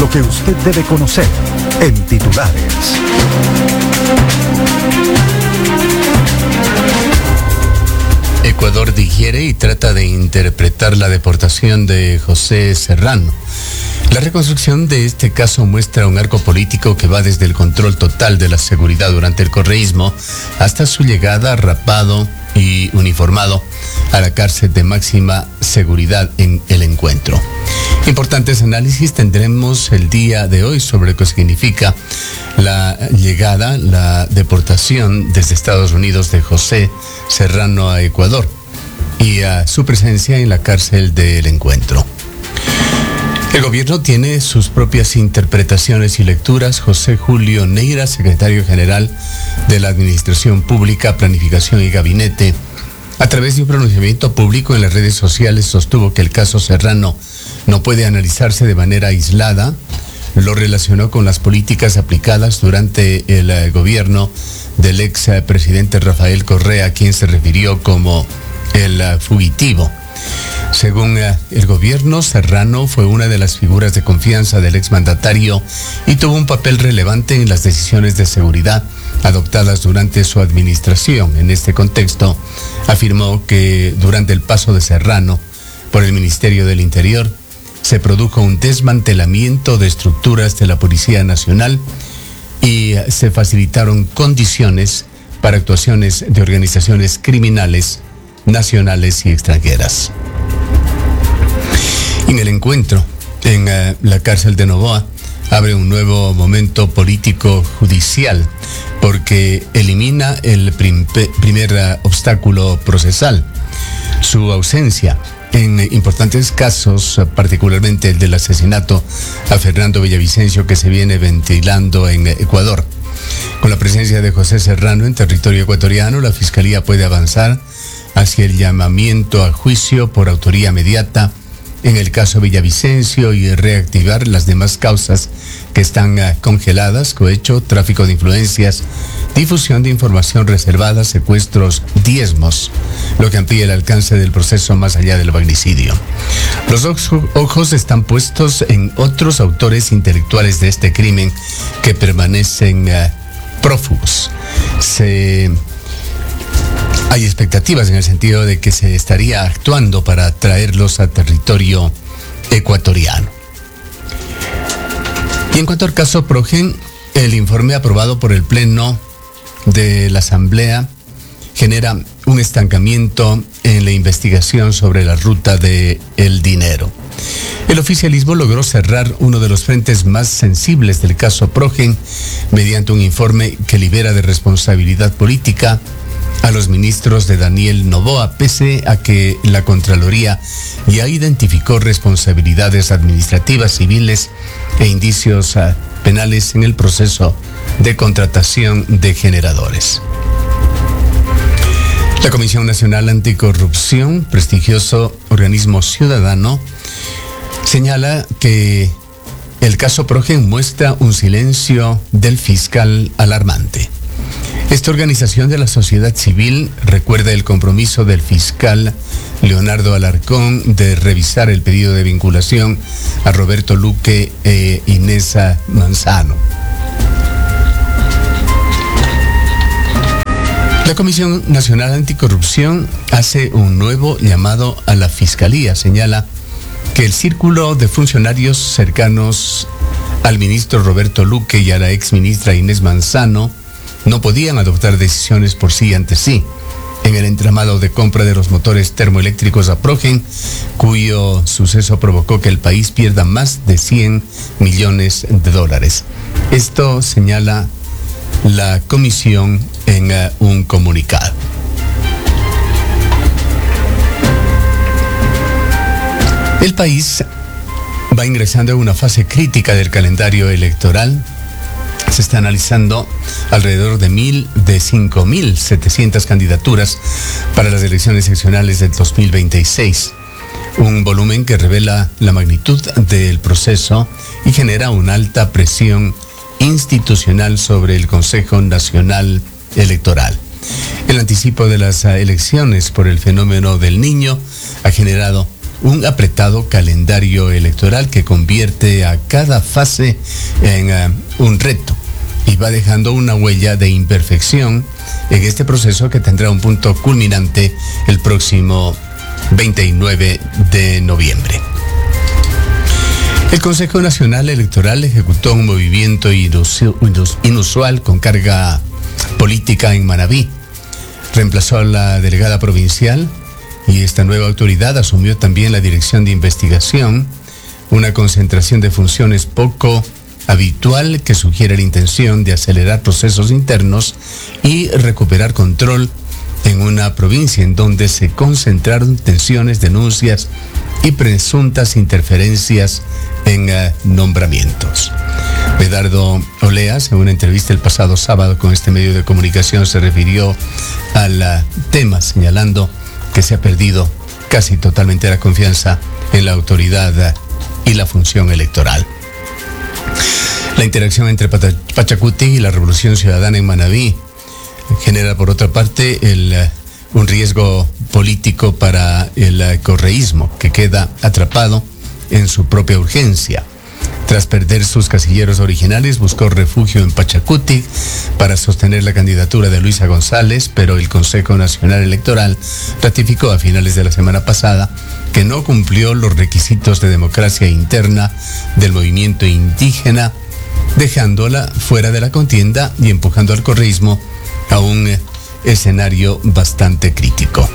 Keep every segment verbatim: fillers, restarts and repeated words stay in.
Lo que usted debe conocer en titulares. Ecuador digiere y trata de interpretar la deportación de José Serrano. La reconstrucción de este caso muestra un arco político que va desde el control total de la seguridad durante el correísmo hasta su llegada rapado y uniformado a la cárcel de máxima seguridad en El Encuentro. Importantes análisis tendremos el día de hoy sobre lo que significa la llegada, la deportación desde Estados Unidos de José Serrano a Ecuador y a su presencia en la cárcel de El Encuentro. El gobierno tiene sus propias interpretaciones y lecturas. José Julio Neira, secretario general de la Administración Pública, Planificación y Gabinete, a través de un pronunciamiento público en las redes sociales, sostuvo que el caso Serrano no puede analizarse de manera aislada. Lo relacionó con las políticas aplicadas durante el uh, gobierno del ex uh, presidente Rafael Correa, a quien se refirió como el uh, fugitivo. Según uh, el gobierno, Serrano fue una de las figuras de confianza del exmandatario y tuvo un papel relevante en las decisiones de seguridad adoptadas durante su administración. En este contexto, afirmó que durante el paso de Serrano por el Ministerio del Interior, se produjo un desmantelamiento de estructuras de la Policía Nacional y se facilitaron condiciones para actuaciones de organizaciones criminales nacionales y extranjeras. En El Encuentro, en uh, la cárcel de Novoa, abre un nuevo momento político judicial porque elimina el prim- primer uh, obstáculo procesal, su ausencia en importantes casos, particularmente el del asesinato a Fernando Villavicencio, que se viene ventilando en Ecuador. Con la presencia de José Serrano en territorio ecuatoriano, la Fiscalía puede avanzar hacia el llamamiento a juicio por autoría mediata en el caso Villavicencio y reactivar las demás causas que están uh, congeladas: cohecho, tráfico de influencias, difusión de información reservada, secuestros, diezmos, lo que amplía el alcance del proceso más allá del magnicidio. Los ojos están puestos en otros autores intelectuales de este crimen que permanecen uh, prófugos. Se... Hay expectativas en el sentido de que se estaría actuando para traerlos a territorio ecuatoriano. Y en cuanto al caso Progen, el informe aprobado por el Pleno de la Asamblea genera un estancamiento en la investigación sobre la ruta del dinero. El oficialismo logró cerrar uno de los frentes más sensibles del caso Progen mediante un informe que libera de responsabilidad política a los ministros de Daniel Noboa, pese a que la Contraloría ya identificó responsabilidades administrativas, civiles e indicios uh, penales en el proceso de contratación de generadores. La Comisión Nacional Anticorrupción, prestigioso organismo ciudadano, señala que el caso Progen muestra un silencio del fiscal alarmante. Esta organización de la sociedad civil recuerda el compromiso del fiscal Leonardo Alarcón de revisar el pedido de vinculación a Roberto Luque e Inés Manzano. La Comisión Nacional Anticorrupción hace un nuevo llamado a la Fiscalía. Señala que el círculo de funcionarios cercanos al ministro Roberto Luque y a la exministra Inés Manzano no podían adoptar decisiones por sí ante sí en el entramado de compra de los motores termoeléctricos a Progen, cuyo suceso provocó que el país pierda más de cien millones de dólares. Esto señala la comisión en uh, un comunicado. El país va ingresando en una fase crítica del calendario electoral. Se está analizando alrededor de mil, de cinco mil setecientas candidaturas para las elecciones seccionales del dos mil veintiséis. Un volumen que revela la magnitud del proceso y genera una alta presión institucional sobre el Consejo Nacional Electoral. El anticipo de las elecciones por el fenómeno del Niño ha generado un apretado calendario electoral que convierte a cada fase en uh, un reto y va dejando una huella de imperfección en este proceso que tendrá un punto culminante el próximo veintinueve de noviembre. El Consejo Nacional Electoral ejecutó un movimiento inusual con carga política en Manabí. Reemplazó a la delegada provincial y esta nueva autoridad asumió también la dirección de investigación, una concentración de funciones poco habitual que sugiere la intención de acelerar procesos internos y recuperar control en una provincia en donde se concentraron tensiones, denuncias y presuntas interferencias en uh, nombramientos. Medardo Oleas, en una entrevista el pasado sábado con este medio de comunicación, se refirió al uh, tema, señalando que se ha perdido casi totalmente la confianza en la autoridad uh, y la función electoral. La interacción entre Pachacuti y la Revolución Ciudadana en Manabí genera, por otra parte, el, uh, un riesgo político para el uh, correísmo, que queda atrapado en su propia urgencia. Tras perder sus casilleros originales, buscó refugio en Pachacuti para sostener la candidatura de Luisa González, pero el Consejo Nacional Electoral ratificó a finales de la semana pasada que no cumplió los requisitos de democracia interna del movimiento indígena, dejándola fuera de la contienda y empujando al correísmo a un escenario bastante crítico.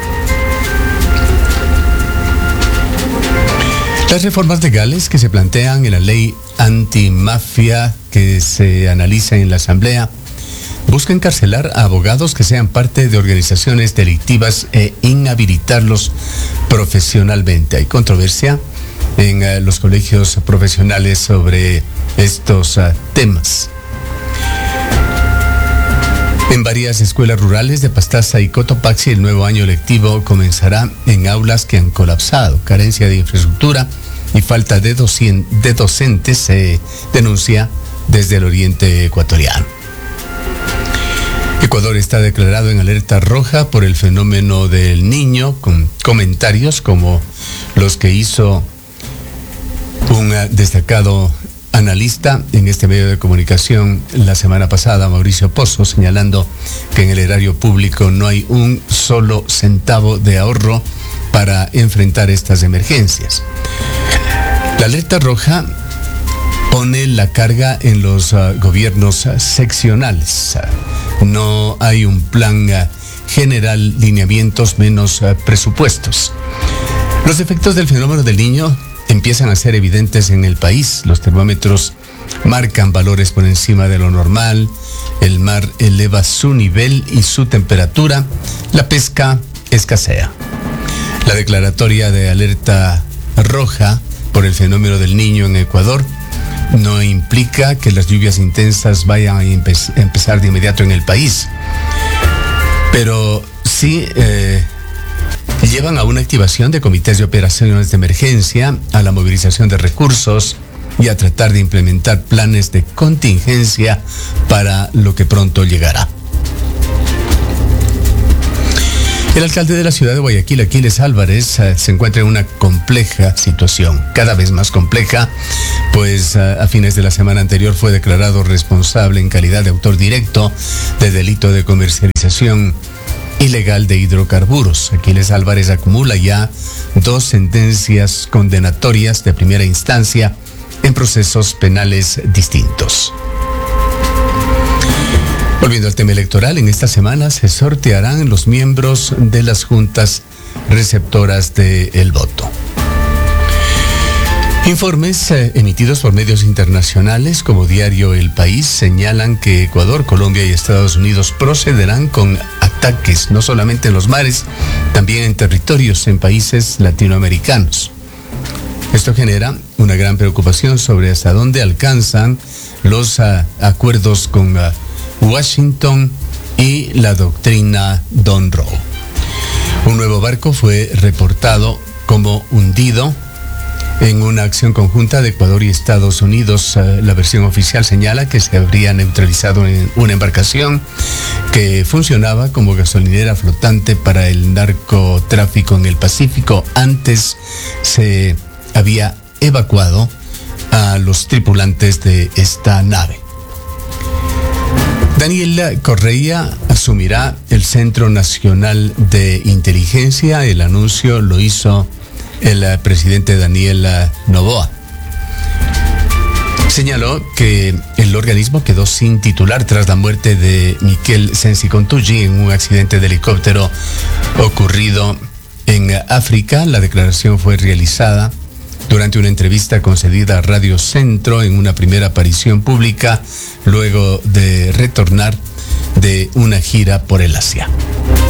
Las reformas legales que se plantean en la ley antimafia que se analiza en la Asamblea buscan encarcelar a abogados que sean parte de organizaciones delictivas e inhabilitarlos profesionalmente. Hay controversia en uh, los colegios profesionales sobre estos uh, temas. En varias escuelas rurales de Pastaza y Cotopaxi, el nuevo año lectivo comenzará en aulas que han colapsado. Carencia de infraestructura y falta de, docien- de docentes se denuncia desde el oriente ecuatoriano. Ecuador está declarado en alerta roja por el fenómeno del Niño, con comentarios como los que hizo un destacado analista en este medio de comunicación la semana pasada, Mauricio Pozo, señalando que en el erario público no hay un solo centavo de ahorro para enfrentar estas emergencias. La alerta roja pone la carga en los uh, gobiernos uh, seccionales. Uh, no hay un plan uh, general, lineamientos menos uh, presupuestos. Los efectos del fenómeno del Niño empiezan a ser evidentes en el país. Los termómetros marcan valores por encima de lo normal, el mar eleva su nivel y su temperatura, la pesca escasea. La declaratoria de alerta roja por el fenómeno del Niño en Ecuador no implica que las lluvias intensas vayan a empe- empezar de inmediato en el país, pero sí eh, llevan a una activación de comités de operaciones de emergencia, a la movilización de recursos y a tratar de implementar planes de contingencia para lo que pronto llegará. El alcalde de la ciudad de Guayaquil, Aquiles Álvarez, uh, se encuentra en una compleja situación, cada vez más compleja, pues uh, a fines de la semana anterior fue declarado responsable en calidad de autor directo de delito de comercialización ilegal de hidrocarburos. Aquiles Álvarez acumula ya dos sentencias condenatorias de primera instancia en procesos penales distintos. Volviendo al tema electoral, en esta semana se sortearán los miembros de las juntas receptoras del voto. Informes eh, emitidos por medios internacionales como Diario El País señalan que Ecuador, Colombia y Estados Unidos procederán con ataques no solamente en los mares, también en territorios en países latinoamericanos. Esto genera una gran preocupación sobre hasta dónde alcanzan los uh, acuerdos con uh, Washington y la doctrina Don Roe. Un nuevo barco fue reportado como hundido En una acción conjunta de Ecuador y Estados Unidos, la versión oficial señala que se habría neutralizado en una embarcación que funcionaba como gasolinera flotante para el narcotráfico en el Pacífico. Antes se había evacuado a los tripulantes de esta nave. Daniel Correia asumirá el Centro Nacional de Inteligencia. El anuncio lo hizo el presidente Daniel Noboa. Señaló que el organismo quedó sin titular tras la muerte de Miquel Sensi Contugi en un accidente de helicóptero ocurrido en África. La declaración fue realizada durante una entrevista concedida a Radio Centro en una primera aparición pública luego de retornar de una gira por el Asia.